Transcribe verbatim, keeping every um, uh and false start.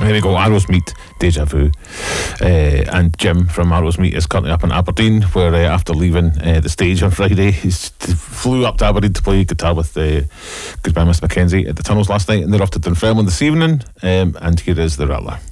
there we go, Arrowsmeet, Deja Vu. Uh, and Jim from Arrowsmeet is currently up in Aberdeen, where uh, after leaving uh, the stage on Friday, he flew up to Aberdeen to play guitar with uh, Goodbye Miss Mackenzie at the Tunnels last night, and they're off to Dunfermline this evening. Um, and here is The Rattler.